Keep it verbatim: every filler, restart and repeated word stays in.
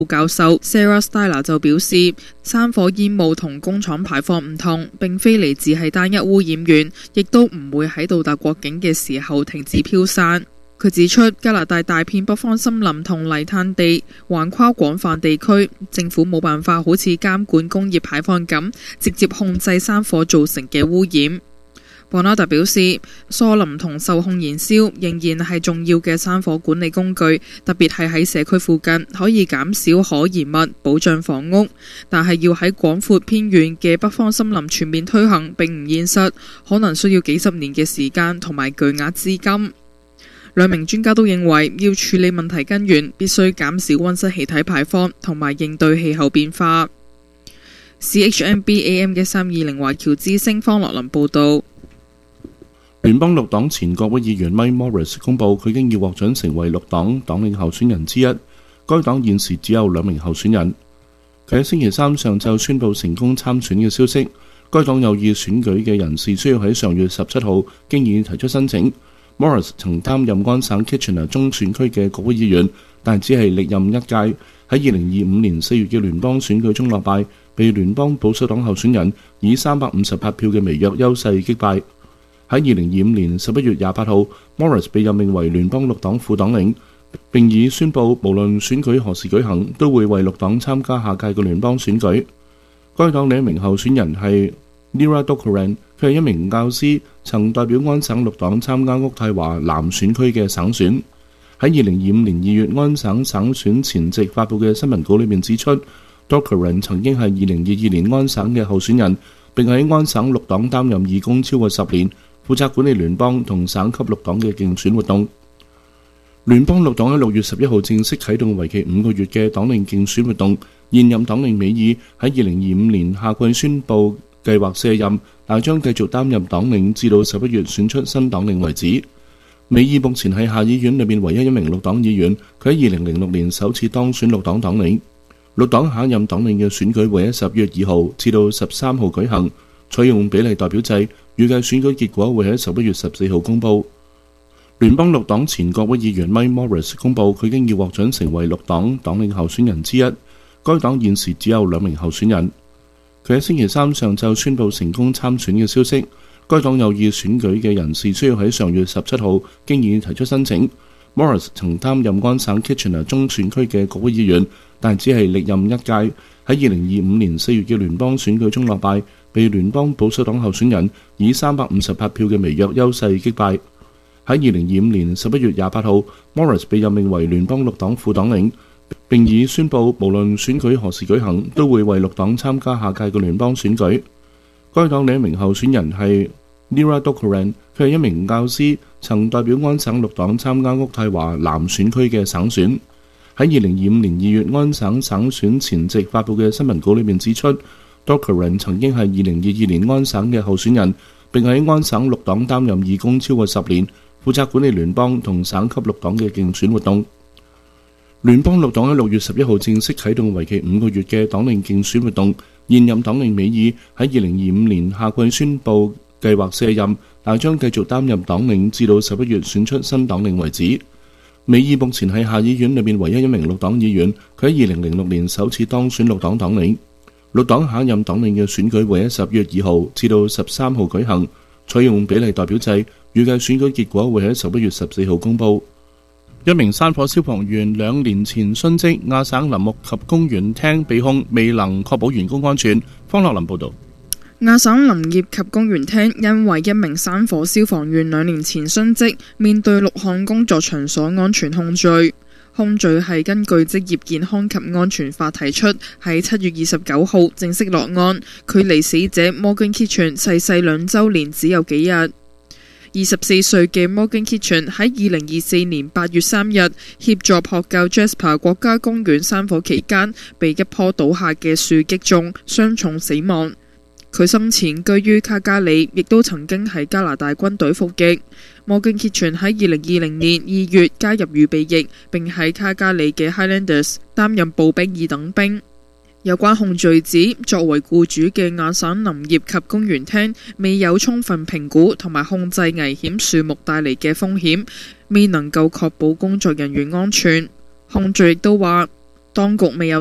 教授 Sarah Styler 就表示，山火煙霧同工廠排放唔同，並非嚟自係單一污染源，亦都唔會喺到達國境嘅時候停止飄散。佢指出，加拿大大片北方森林同泥炭地橫跨廣泛地區，政府冇辦法好似監管工業排放咁，直接控制山火造成嘅污染。博納特表示，疏林同受控燃燒仍然係重要嘅山火管理工具，特別係喺社區附近，可以減少可燃物，保障房屋。但係要喺廣闊偏遠嘅北方森林全面推行並唔現實，可能需要幾十年嘅時間同埋巨額資金。兩名專家都認為，要處理問題根源，必須減少溫室氣體排放同埋應對氣候變化。C H M B A M 嘅三二零華僑之聲方樂林報導。 聯邦綠黨前國會議員 Mike Morris 公佈，佢已經要獲准成為綠黨黨領候選人之一。該黨現時只有兩名候選人。佢喺星期三上晝宣布成功參選嘅消息。該黨有意選舉嘅人士需要喺上月十七號經已提出申請。Morris 曾擔任安省 Kitchener 中選區嘅國會議員，但只係歷任一屆。喺二零二五年四月嘅聯邦選舉中落敗，被聯邦保守黨候選人以三百五十八票嘅微弱優勢擊敗。喺二零二五年十一月廿八號 ，Morris 被任命為聯邦綠黨副黨領，並已宣布無論選舉何時舉行，都會為綠黨參加下屆嘅聯邦選舉。該黨另一名候選人係 Nira Dokoran， 佢係一名教師，曾代表安省綠黨參加渥太華南選區嘅省選。喺二零二五年二月安省省選前夕發布嘅新聞稿裏面指出 ，Dokoran 曾經係二零二二年安省嘅候選人，並喺安省綠黨擔任義工超過十年。負責管理聯邦同省級綠黨嘅競選活動。聯邦綠黨喺六月十一號正式啟動為期五個月嘅黨領競選活動。現任黨領美爾喺二零二五年夏季宣布計劃卸任，但將繼續擔任黨領至到十一月選出新黨領為止。美爾目前係下議院裏面唯一一名綠黨議員，佢喺二零零六年首次當選綠黨黨領。綠黨下一任黨領嘅選舉會喺十月二號至到十三號舉行，採用比例代表制。預計選舉結果會喺十一月十四號公佈。聯邦綠黨前國會議員 Mike Morris 公佈，佢已經要獲准成為綠黨黨領候選人之一。該黨現時只有兩名候選人。佢喺星期三上晝宣布成功參選嘅消息。該黨有意選舉嘅人士需要喺上月十七號經已提出申請。Morris 曾擔任安省 Kitchener 中選區嘅國會議員，但只係歷任一屆。喺二零二五年四月嘅聯邦選舉中落敗，被聯邦保守黨候選人以三百五十八票嘅微弱優勢擊敗。喺二零二五年十一月廿八號 ，Morris 被任命為聯邦綠黨副黨領，並已宣布無論選舉何時舉行，都會為綠黨參加下屆嘅聯邦選舉。該黨另一名候選人係 Nira Dokoran， 佢係一名教師，曾代表安省綠黨參加渥太華南選區嘅省選。喺二零二五年二月安省省選前夕發布嘅新聞稿裏面指出 ，Dokoran 曾經係二零二二年安省嘅候選人，並喺安省綠黨擔任義工超過十年，負責管理聯邦同省級綠黨嘅競選活動。聯邦綠黨喺六月十一號正式啟動為期五個月嘅黨領競選活動。現任黨領美爾喺二零二五年夏季宣布計劃卸任，但將繼續擔任黨領至到十一月選出新黨領為止。美爾目前係下議院裏面唯一一名綠黨議員，佢喺二零零六年首次當選綠黨黨領。綠黨下一任黨領嘅選舉會喺十月二號至到十三號舉行，採用比例代表制，預計選舉結果會喺十一月十四號公佈。一名山火消防員兩年前殉職，亞省林木及公園廳被控未能確保員工安全。方樂林報導。 亞省林業及公園廳因為一名山火消防員兩年前殉職，面對六項工作場所安全控罪。控罪係根據職業健康及安全法提出，喺七月二十九號正式落案。距離死者 Morgan Kitchen 逝世兩週年只有幾日。二十四歲嘅 Morgan Kitchen 喺二零二四年八月三日協助撲救 Jasper 國家公園山火期間，被一棵倒下嘅樹擊中，傷重死亡。佢生前居於卡加里，亦都曾經喺加拿大軍隊服役。Morgan Kitchen 喺二零二零年二月加入預備役，並喺卡加里嘅 Highlanders 擔任步兵二等兵。有關控罪指，作為僱主嘅亞省林業及公園廳未有充分評估同埋控制危險樹木帶嚟嘅風險，未能夠確保工作人員安全。控罪亦都話當局未有